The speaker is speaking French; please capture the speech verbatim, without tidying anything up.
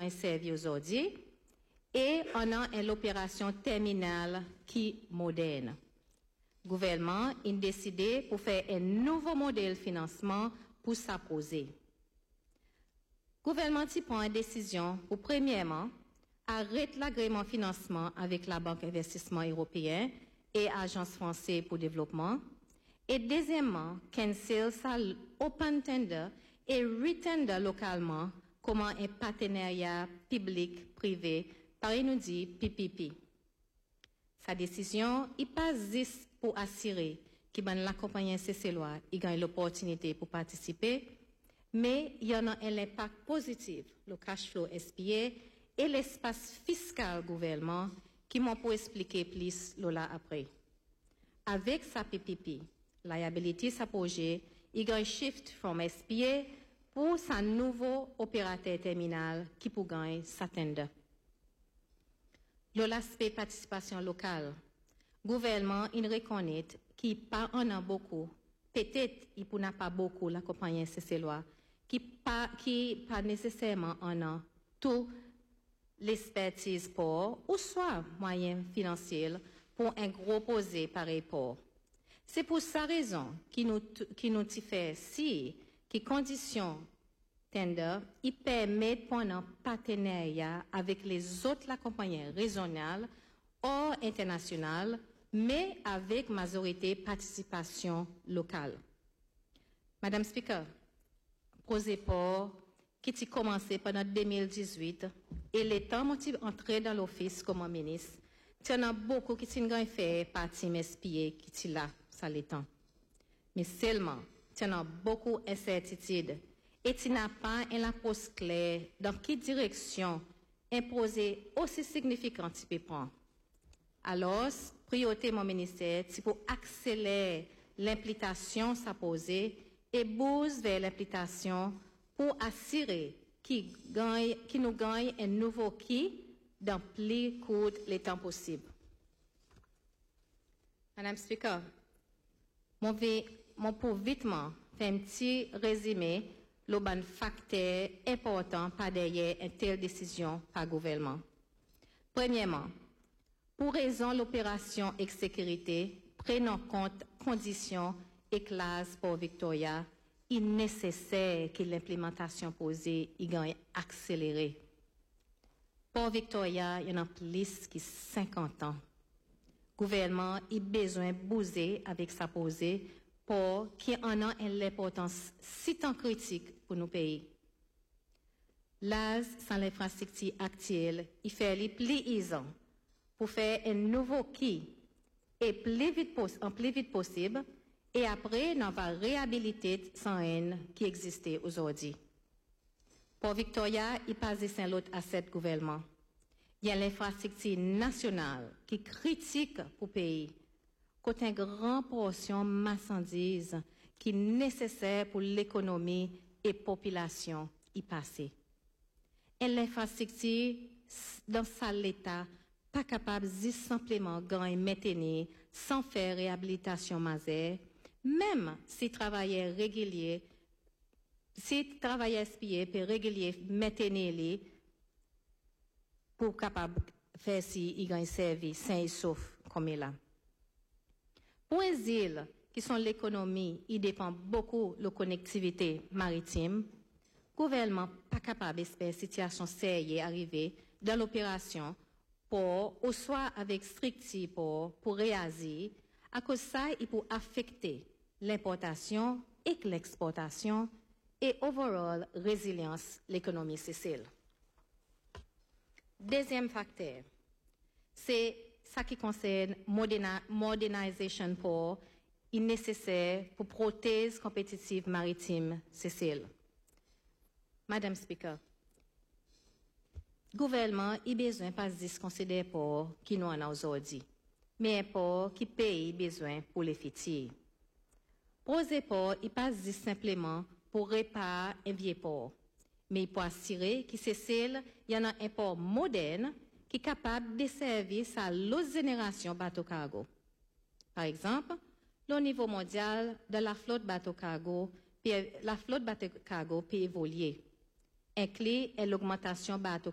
gagne servi aujourd'hui et on a l'opération terminale qui est moderne. Le gouvernement a décidé pour faire un nouveau modèle de financement pour s'apposer. Le gouvernement prend une décision pour, premièrement, arrêter l'agrément financement avec la Banque d'investissement européen et l'Agence française pour le développement. Et deuxièmement, cancel sa open tender et retender localement comme un partenariat public-privé, par nous dit P P P. Sa décision n'est pas juste pour assurer que la compagnie C C L O A gagne l'opportunité pour participer, mais il y en a un impact positif, le cash flow S P A et l'espace fiscal gouvernement qui m'ont pour expliquer plus là après. Avec sa P P P, liability sa projet, il gagne shift from S P A pour sa nouveau opérateur terminal qui pour gagner sa tender. L'aspect participation locale, gouvernement il reconnaît qu'il pas en a beaucoup, peut-être il n'a pas beaucoup la compagnie C C L O A, qui pas qui pas nécessairement en a tout l'expertise pour ou soit moyen financier pour un gros projet pareil pour. C'est pour sa raison qui nous qui nous fait si qui conditions tender, il permet pour un partenariat avec les autres la compagnie régionale ou internationale, mais avec majorité participation locale. Madame Speaker, projet pour qui a commencé pendant deux mille dix-huit et les temps où tu entré dans l'office comme ministre, tu en as beaucoup qui ont fait partie de S P A qui sont là, ça les temps. Mais seulement, tu en as beaucoup d'incertitudes et tu n'as pas une réponse claire dans quelle direction imposer aussi significant tu peux prendre. Alors, priorité mon ministère, c'est pour accélérer l'implication s'apposer et booster vers l'implication pour assurer qu'il gagne, qu'il nous gagne un nouveau qui dans plus court les temps possible. Madame Speaker, mon, mon pour vitement faire un petit résumé le bon facteur important par derrière une telle décision par gouvernement. Premièrement, pour raison l'opération et sécurité, prenant compte conditions et classes pour Victoria, il est nécessaire que l'implémentation posée y gagne accélérée. Pour Victoria, il y en a plus que cinquante ans. Le gouvernement a besoin de bouger avec sa posée pour qui en a une importance si tant critique pour nos pays. L'A S, sans l'infrastructure actuelle, il fait les plus aisant pour faire un nouveau qui est plus vite en plus vite possible et après, on va réhabiliter sans haine qui existait aujourd'hui. Pour Victoria, il passe un autre asset gouvernement. Il y a l'infrastructure nationale qui critique pour le pays. Côté une grande portion de marchandises qui est nécessaire pour l'économie et la population y passer. Et l'infrastructure, dans sa l'état, pas capable de simplement gagner maintenir sans faire réhabilitation majeure, même si travailleurs réguliers, si travailleurs S P A peut régulier maintenir les pour capable faire si il gagne service sain et sauf comme il a. Pour les îles qui sont l'économie, il dépend beaucoup de la connectivité maritime. Le gouvernement pas capable d'espérer situation sérieuse arriver dans l'opération pour, ou soit avec stricti pour, pour réagir, à cause de ça, il peut affecter l'importation et l'exportation et overall résilience l'économie cécile. Deuxième facteur, c'est ça qui concerne moderna, modernisation pour est nécessaire pour prothèse compétitive maritime cécile. Madame Speaker, le gouvernement a besoin pas de considérer pour qui nous en a aujourd'hui, mais pour qui pays besoin pour les futurs. Projet port, il pas dit simplement pour réparer un vieux port, mais pour assurer que c'est celle, il y en a un port moderne qui est capable de servir à l'autre génération bateau cargo. Par exemple, au niveau mondial de la flotte bateau cargo, la flotte bateau cargo peut évoluer. Inclut l'augmentation bateau